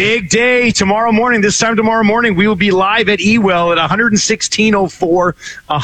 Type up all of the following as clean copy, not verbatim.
Big day tomorrow morning. This time tomorrow morning, we will be live at Ewell at 11604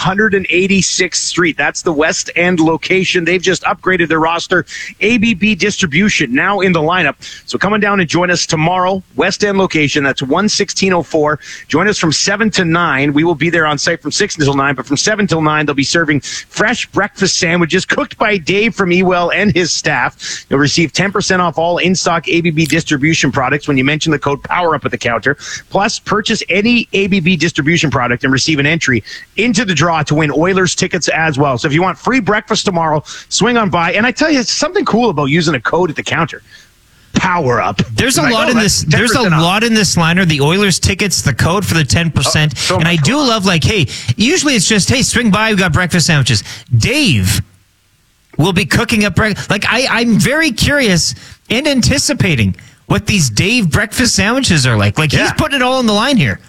186th Street. That's the West End location. They've just upgraded their roster. ABB Distribution now in the lineup. So come on down and join us tomorrow. West End location. That's 11604. Join us from 7 to 9. We will be there on site from 6 until 9. But from 7 till 9, they'll be serving fresh breakfast sandwiches cooked by Dave from Ewell and his staff. You'll receive 10% off all in-stock ABB Distribution products when you mention the code POWERUP at the counter. Plus, purchase any ABB Distribution product and receive an entry into the draw to win Oilers tickets as well. So if you want free breakfast tomorrow, swing on by. And I tell you, it's something cool about using a code at the counter. Power up. There's a lot in this. There's a lot in this liner. The Oilers tickets, the code for the 10%, and I do love hey. Usually it's just swing by. We got breakfast sandwiches. Dave will be cooking up breakfast. I'm very curious and anticipating what these Dave breakfast sandwiches are like. He's putting it all on the line here.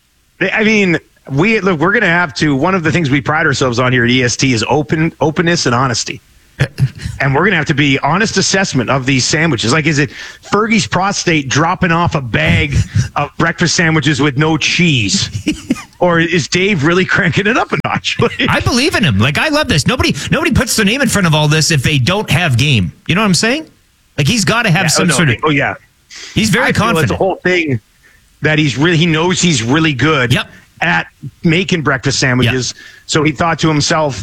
I mean, we're going to have to. One of the things we pride ourselves on here at EST is openness and honesty. And we're going to have to be honest assessment of these sandwiches. Is it Fergie's prostate dropping off a bag of breakfast sandwiches with no cheese? Or is Dave really cranking it up a notch? I believe in him. I love this. Nobody puts their name in front of all this if they don't have game. You know what I'm saying? He's got to have sort of. Oh, yeah. He's very confident. It's the whole thing that he knows he's really good at making breakfast sandwiches. Yep. So he thought to himself,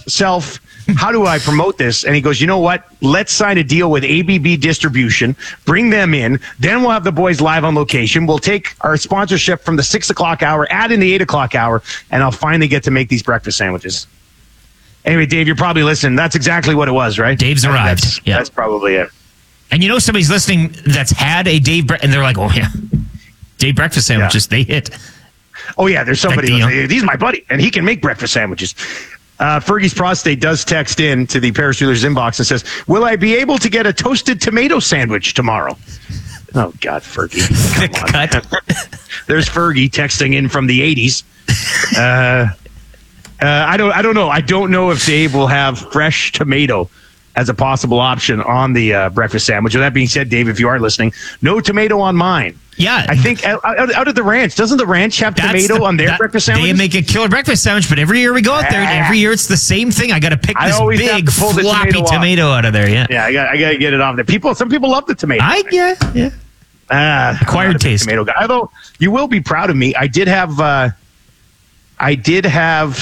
how do I promote this? And he goes, you know what? Let's sign a deal with ABB Distribution, bring them in. Then we'll have the boys live on location. We'll take our sponsorship from the 6 o'clock hour, add in the 8 o'clock hour, and I'll finally get to make these breakfast sandwiches. Anyway, Dave, you're probably listening. That's exactly what it was, right? Dave's arrived. That's probably it. And somebody's listening that's had a Dave, and they're like, oh, yeah, Dave breakfast sandwiches, they hit. Oh, yeah, there's somebody. He's my buddy, and he can make breakfast sandwiches. Fergie's prostate does text in to the Paris Steelers inbox and says, will I be able to get a toasted tomato sandwich tomorrow? Oh, God, Fergie. Come on. There's Fergie texting in from the 80s. I don't know. I don't know if Dave will have fresh tomato as a possible option on the breakfast sandwich. With that being said, Dave, if you are listening, no tomato on mine. Yeah. I think out of the ranch, doesn't the ranch have tomato on their breakfast sandwich? They make a killer breakfast sandwich, but every year we go out there, and every year it's the same thing. I got to pick this big, floppy tomato out of there. Yeah, I got to get it off there. Some people love the tomato. Acquired taste. Tomato guy. Although you will be proud of me, I did have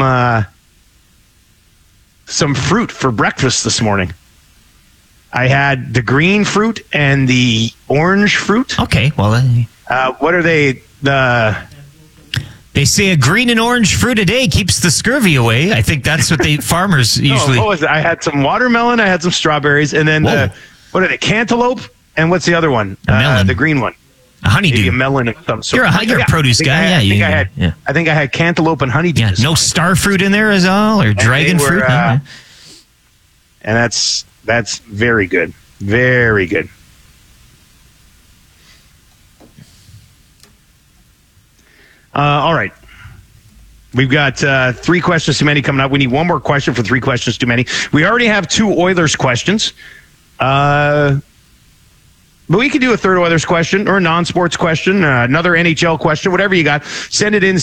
some fruit for breakfast this morning. I had the green fruit and the orange fruit. Okay, well, what are they? They say a green and orange fruit a day keeps the scurvy away. I think that's what the farmers usually. What was it? I had some watermelon, I had some strawberries, and then what are they? Cantaloupe, and what's the other one? The green one. A honeydew. Maybe a melon of some sort. You're a produce guy. I think I had cantaloupe and honeydew. Yeah, no star fruit in there as well, or dragon fruit. And that's very good. Very good. All right. We've got 3 questions too many coming up. We need one more question for 3 questions too many. We already have 2 Oilers questions. But we could do a third Oilers question or a non-sports question, another NHL question, whatever you got. Send it in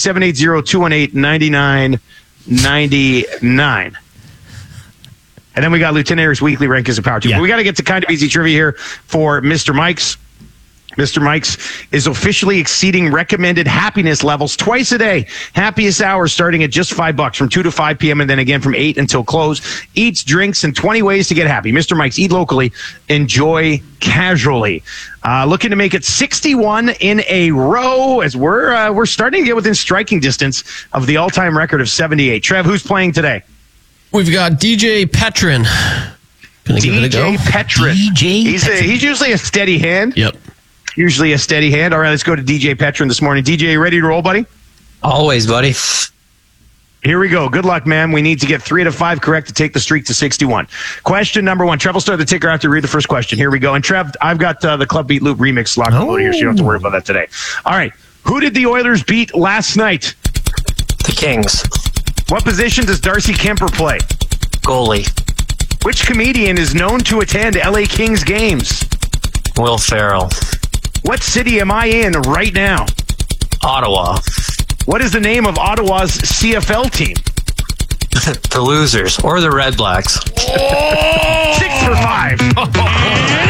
780-218-9999. And then we got Lieutenant Eric's weekly rank as a power team. Yeah. We got to get to kind of easy trivia here for Mr. Mike's. Mr. Mike's is officially exceeding recommended happiness levels twice a day. Happiest hour starting at just $5 from 2 to 5 p.m. and then again from 8 until close. Eats, drinks, and 20 ways to get happy. Mr. Mike's, eat locally, enjoy casually. Looking to make it 61 in a row as we're starting to get within striking distance of the all-time record of 78. Trev, who's playing today? We've got DJ Petrin. Gonna give it a go. DJ Petrin. He's usually a steady hand. Yep. Usually a steady hand. All right, let's go to DJ Petrin this morning. DJ, you ready to roll, buddy? Always, buddy. Here we go. Good luck, man. We need to get 3 out of 5 correct to take the streak to 61. Question number 1. Trev will start the ticker after we read the first question. Here we go. And Trev, I've got the Club Beat Loop remix locked and loaded here, so you don't have to worry about that today. All right. Who did the Oilers beat last night? The Kings. What position does Darcy Kemper play? Goalie. Which comedian is known to attend LA Kings games? Will Ferrell. What city am I in right now? Ottawa. What is the name of Ottawa's CFL team? The Losers. Or the Red Blacks. 6 for 5.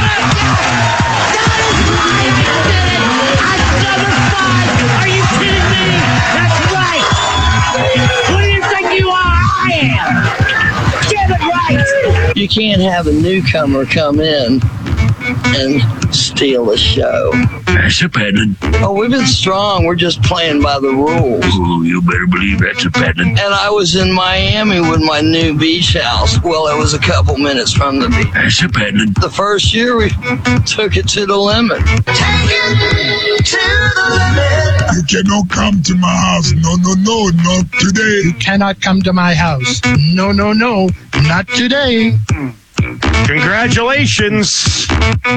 Are you kidding me? That's right. Who do you think you are? I am. Get it right. You can't have a newcomer come in and steal the show. That's a pattern. Oh, we've been strong. We're just playing by the rules. Oh, you better believe that's a pattern. And I was in Miami with my new beach house. Well, it was a couple minutes from the beach. That's a pattern. The first year, we took it to the limit. Take it to the limit. You cannot come to my house. No, not today. You cannot come to my house. No, not today. Congratulations.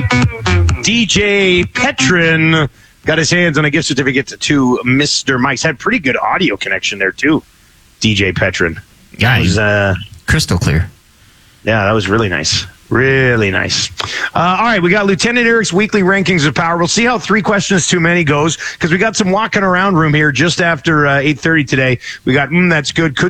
DJ Petrin got his hands on a gift certificate to Mr. Mike's. Had pretty good audio connection there, too. DJ Petrin. Yeah, he's crystal clear. Yeah, that was really nice. Really nice. All right, we got Lieutenant Eric's weekly rankings of power. We'll see how 3 questions too many goes, because we got some walking around room here just after 8:30 today. We got, that's good. Could